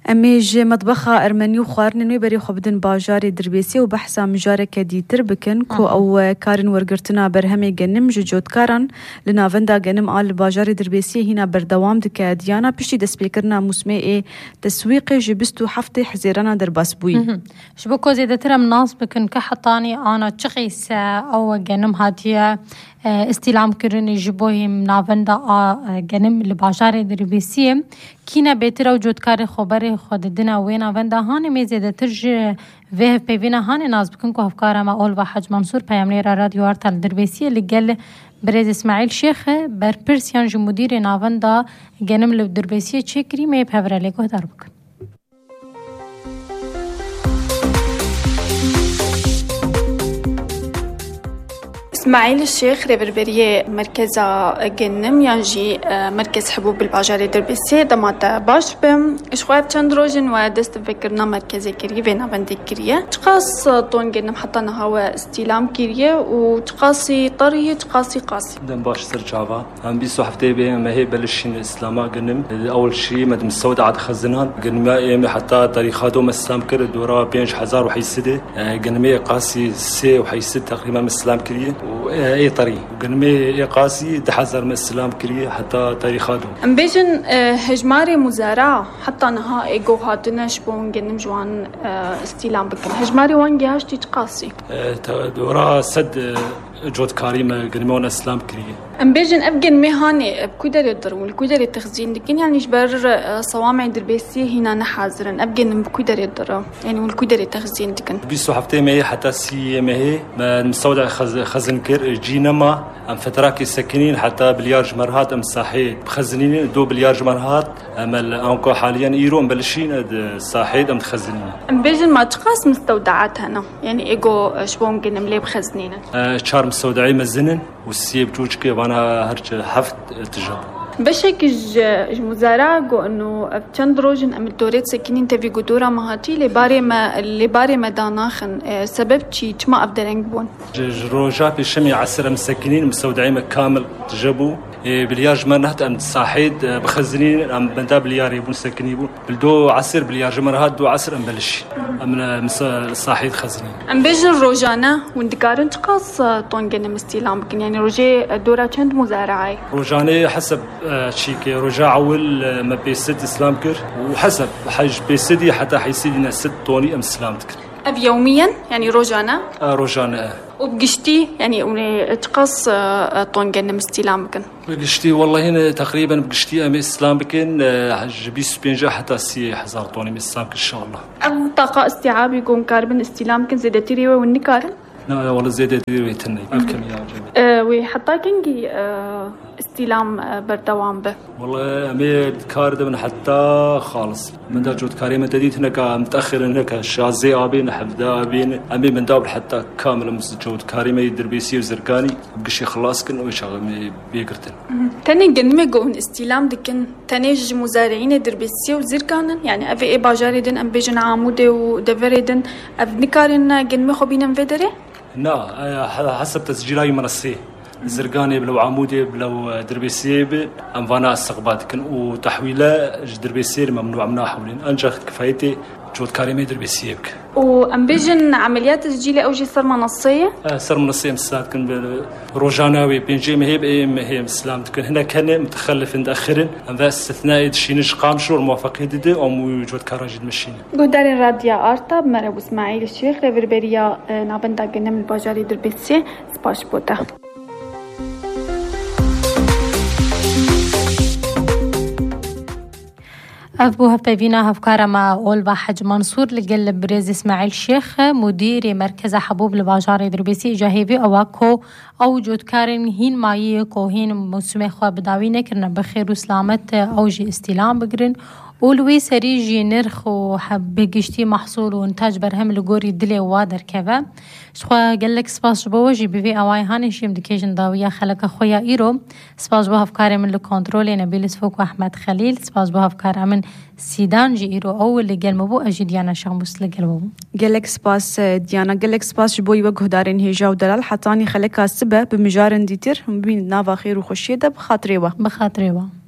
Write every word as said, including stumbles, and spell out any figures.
أميج مطبخة أرمني وخوارن ويبري خبدن باجاري دربيسي وبحثا مجارة كديتر بكن كو أو كارن ورقرتنا برهمي جنم جوجود كارن لنا فندا جنم آل باجاري دربيسي هنا بردوام دكا ديانا بشي دسبيكرنا مسمي إيه تسويقي جبستو حفتي حزيرنا درباس بوي شبكو زيادة ترى مناس بكن كحطاني أنا تشخيسة أو جنم هاتية استلام كرني جبوهم نافندا جنم لباجاري دربيسي كينا بيتر وجود كاري خبري خوددنا وين فندا هاني ميزه ترج فيه بيفينا هاني ناس بكن كو افكار ما اول واحد منصور بيامنير راديو ارتل دربيسي اللي قال بريز اسماعيل شيخ بربرسيان جو مدير نافندا جنم لدربيسي تشكري مي بهفرليكو داربك اسماعيل الشيخ ريفربريه مركز جنم يانجي مركز حبوب الباجاري دربيسي دمات باش بم شخواب چندروجن ودست فكرنا مركز كريه فينا بندي كريه تقاس طون جنم حطنا هوا استلام كريه وتقاسي طريه تقاسي قاسي دم باش سرجافا هم بيسو حفتي بي ما هي بلشين اسلاما جنم اول شيء مدم السود عاد خزنان جنما ايمي حتى تاريخاتو مسلام كر دورا بينش هزار وحيسده جنمي قاسي سي وحيسد تقريبا مسلام كريه اي طريق وقنمي قاسي تحذر من السلام كريه حتى تاريخاتهم ام بيجن هجماري مزارعه حتى نها ايجو هاتنا شبون قنم جوان استلام بكن هجماري وان جهاشتي تقاسي دورا سد جود كريمه قنمون اسلام كريه ام بيجن ابجن مهاني بكودر يدر والكودر التخزين لكن يعني جبر صوامع دربيسي هنا نحاضرن ابجن بكودر يدر يعني والكودر التخزين لكن بيسو حفتي ما هي حتى سي ما هي مستودع خزن كر جينما ام فتراكي ساكنين حتى بليار مرهات ام صحيح بخزنين دو بليار مرهات ام انكو حاليا ايرو مبلشين صحيح ام تخزنين ام بيجن ما تقاس مستودعات هنا يعني ايجو شبون قنم لي بخزنين شهر مستودعي مزنن والسيب جوجكي وانا هرج حفت تجرب بشك ج مزارع جو انه چند روجن ام دوريت سكنين تبي قدورة مهاتي لباري ما لباري ما داناخن سبب شي ما افدرنج بون روجا بشمي عسر مسكنين مستودعين كامل تجربوا بلياج ما نهت ام صاحيد بخزنين ام بندا بليار يبون سكني بون بلدو عسر بلياج مرهات دو عسر ام بلش ام صاحيد خزنين ام بيجن روجانا وندقارن تقاس طونجن مستيلام بكن يعني روجي دورا چند مزارعي روجاني حسب شيكي رجع اول ما بيسد اسلام كر وحسب حج بيسدي حتى حيسدنا ست طوني ام اسلام كر اب يوميا يعني روجانا آه روجانا وبقشتي يعني تقص طونجن مستيلام بكن بقشتي والله هنا تقريبا بقشتي ام اسلام بكن حج بيس بينجا حتى سي حزار طوني ام اسلام ان شاء الله ام طاقه استيعاب يكون كاربن استيلام كن زيدتي ريوه والنكارن لا والله زيادة ديروي تني أفكم يا جميل. أه وحتى كنجي أه استلام أه بردوام به. والله أمي كارد من حتى خالص من دا جود كاريمة تديت هناك متأخر هناك شازي أبين حفدا أبين أمي من دابل حتى كامل مس جود كاريمة يدير بيسير زرقاني بقشي خلاص كن ويشغل بيقرتن. تاني جنمي جون استلام دكن تانيج مزارعين يدير بيسير وزرقانن يعني أبي إيه باجاردن أم بيجن عمودة ودفردن أبني كارن جنمي خبينا فدري؟ لا حسب تسجيلي منصي زرقاني بلو عمودي بلو دربيسيب ام فانا السقبات كن وتحويله دربيسير ممنوع منها حولين انجح كفايتي جود كاريمي دربيسيبك وام بيجن عمليات تسجيلي اوجي صار منصيه اه صار منصيه مسات كن روجاناوي بينجي مهيب اي مهيب اسلام كن هنا كان متخلف متاخرين ام استثناء شينش قامشور موافقه دي ام جود كاراجد مشينا قدار راديو ارتا مرا اسماعيل الشيخ ريفربريا نابندا جنم الباجاري دربيسي سباش بوتا أبوها بيفينا هفكارة مع أولبا حج منصور لقل بريز إسماعيل شيخ مدير مركز حبوب الباجاري دربيسي جاهيبي أواكو أو جود كارن هين مايكو هين مسمى خواه بداوينه كرنا بخير وسلامت أوجي استلام بقرن ولوي سريجي نرخ وحب بقشتي محصول وانتاج برهم لقوري دلي وادر كذا شخوا قالك سباس بوجي بفي أواي هاني شي مديكيشن داوية خلق أخويا إيرو سباس بوها فكاري من الكنترول نبيل سفوك وأحمد خليل سباس بوها فكاري من سيدان جي إيرو أول اللي قال مبو أجي ديانا شاموس اللي قال مبو قالك سباس ديانا قالك سباس جبوي وجه دارين هيجا ودلال حطاني خلقها سبب بمجارن ديتر بين نافا خير وخشيدة بخاطريوه بخاطريوه